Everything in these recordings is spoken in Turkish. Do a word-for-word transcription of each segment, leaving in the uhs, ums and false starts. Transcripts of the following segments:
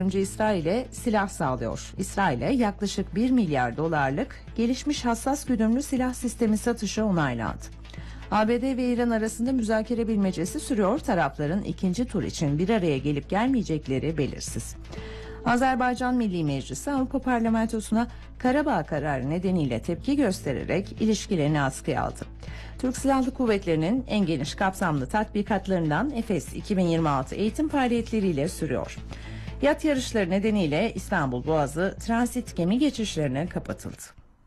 Önce İsrail'e silah sağlıyor. İsrail'e yaklaşık bir milyar dolarlık gelişmiş hassas güdümlü silah sistemi satışı onaylandı. A B D ve İran arasında müzakere bilmecesi sürüyor. Tarafların ikinci tur için bir araya gelip gelmeyecekleri belirsiz. Azerbaycan Milli Meclisi Avrupa Parlamentosu'na Karabağ kararı nedeniyle tepki göstererek ilişkilerini askıya aldı. Türk Silahlı Kuvvetleri'nin en geniş kapsamlı tatbikatlarından Efes iki bin yirmi altı eğitim faaliyetleriyle sürüyor. Yat yarışları nedeniyle İstanbul Boğazı transit gemi geçişlerine kapatıldı.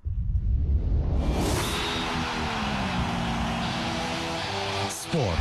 Spor.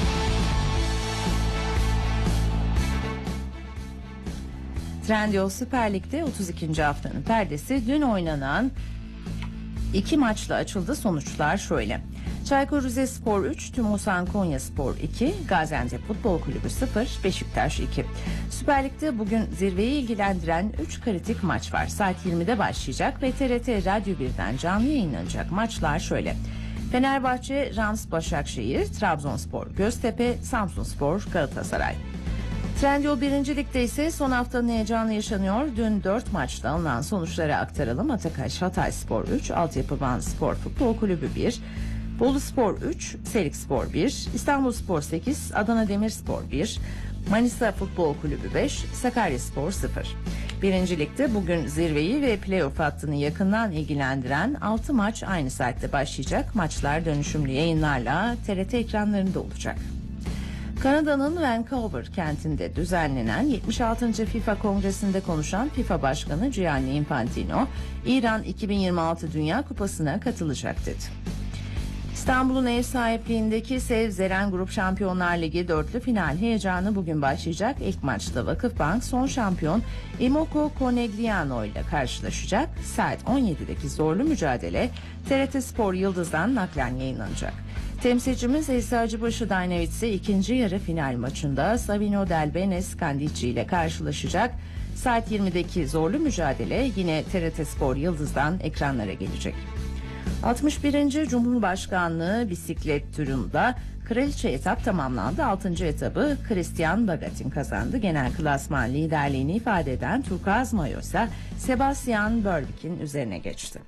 Trendyol Süper Lig'de otuz ikinci haftanın perdesi dün oynanan iki maçla açıldı. Sonuçlar şöyle: Çaykur Rizespor üç, Tümosan Konyaspor iki, Gaziantep Futbol Kulübü sıfır, Beşiktaş iki. Süper Lig'de bugün zirveyi ilgilendiren üç kritik maç var. Saat yirmide başlayacak ve T R T Radyo birden canlı yayınlanacak maçlar şöyle: Fenerbahçe Rams Başakşehir, Trabzonspor Göztepe, Samsunspor Galatasaray. Trendyol birinci Lig'de ise son haftanın heyecanı yaşanıyor. Dün dört maçta alınan sonuçları aktaralım. Atakaş Hatayspor üç, Altyapı Van Spor Futbol Kulübü bir, Boluspor üç, Selikspor bir, İstanbulspor sekiz, Adana Demirspor bir, Manisa Futbol Kulübü beş, Sakaryaspor sıfır. Birinci Lig'de bugün zirveyi ve playoff hattını yakından ilgilendiren altı maç aynı saatte başlayacak. Maçlar dönüşümlü yayınlarla T R T ekranlarında olacak. Kanada'nın Vancouver kentinde düzenlenen yetmiş altıncı FIFA Kongresi'nde konuşan FIFA Başkanı Gianni Infantino, İran iki bin yirmi altı Dünya Kupası'na katılacak dedi. İstanbul'un ev sahipliğindeki Sev Zeren Grup Şampiyonlar Ligi dörtlü final heyecanı bugün başlayacak. İlk maçta Vakıfbank son şampiyon Imoco Conegliano ile karşılaşacak. Saat on yedideki zorlu mücadele T R T Spor Yıldız'dan naklen yayınlanacak. Temsilcimiz Eczacıbaşı Dynavits'i ikinci yarı final maçında Savino Delbenes Candici ile karşılaşacak. Saat yirmideki zorlu mücadele yine T R T Spor Yıldız'dan ekranlara gelecek. altmış birinci Cumhurbaşkanlığı bisiklet turunda Kraliçe etap tamamlandı. altıncı etabı Christian Bagatin kazandı. Genel klasman liderliğini ifade eden turkuaz mayo ise Sebastian Berwick'in üzerine geçti.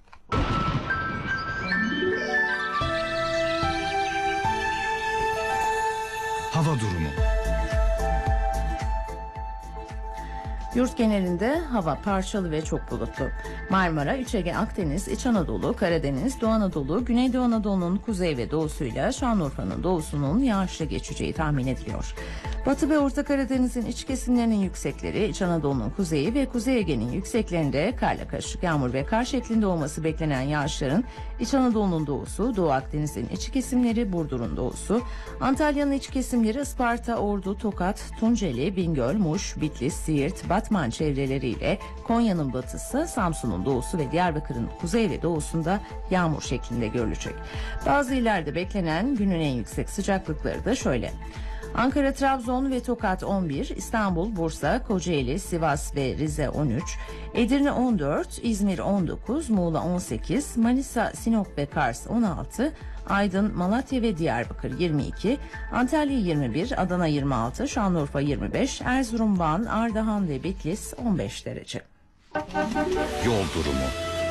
Hava durumu. Yurt genelinde hava parçalı ve çok bulutlu. Marmara, İç Ege, Akdeniz, İç Anadolu, Karadeniz, Doğu Anadolu, Güneydoğu Anadolu'nun kuzey ve doğusuyla Şanlıurfa'nın doğusunun yağışlı geçeceği tahmin ediliyor. Batı ve Orta Karadeniz'in iç kesimlerinin yüksekleri, İç Anadolu'nun kuzeyi ve Kuzey Ege'nin yükseklerinde karla karışık yağmur ve kar şeklinde olması beklenen yağışların İç Anadolu'nun doğusu, Doğu Akdeniz'in iç kesimleri, Burdur'un doğusu, Antalya'nın iç kesimleri Isparta, Ordu, Tokat, Tunceli, Bingöl, Muş, Bitlis, Siirt, Batman çevreleriyle Konya'nın batısı, Samsun'un doğusu ve Diyarbakır'ın kuzey ve doğusunda yağmur şeklinde görülecek. Bazı illerde beklenen günün en yüksek sıcaklıkları da şöyle: Ankara, Trabzon ve Tokat on bir, İstanbul, Bursa, Kocaeli, Sivas ve Rize on üç, Edirne on dört, İzmir on dokuz, Muğla on sekiz, Manisa, Sinop ve Kars on altı, Aydın, Malatya ve Diyarbakır yirmi iki, Antalya yirmi bir, Adana yirmi altı, Şanlıurfa yirmi beş, Erzurum, Van, Ardahan ve Bitlis on beş derece. Yol durumu.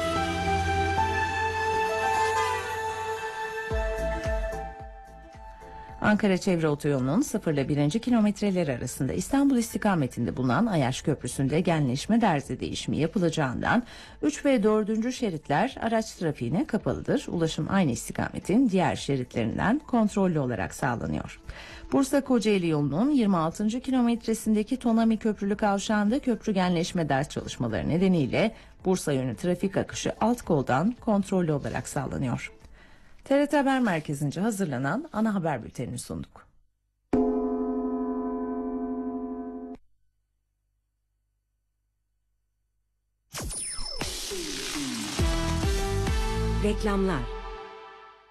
Ankara Çevre Otoyolu'nun sıfır ile birinci kilometreleri arasında İstanbul istikametinde bulunan Ayaş Köprüsü'nde genleşme derzi değişimi yapılacağından üç ve dördüncü şeritler araç trafiğine kapalıdır. Ulaşım aynı istikametin diğer şeritlerinden kontrollü olarak sağlanıyor. Bursa Kocaeli yolunun yirmi altıncı kilometresindeki Tonami Köprülü Kavşağı'nda köprü genleşme ders çalışmaları nedeniyle Bursa yönü trafik akışı alt koldan kontrollü olarak sağlanıyor. T R T Haber Merkezi'nce hazırlanan ana haber bültenini sunduk. Reklamlar.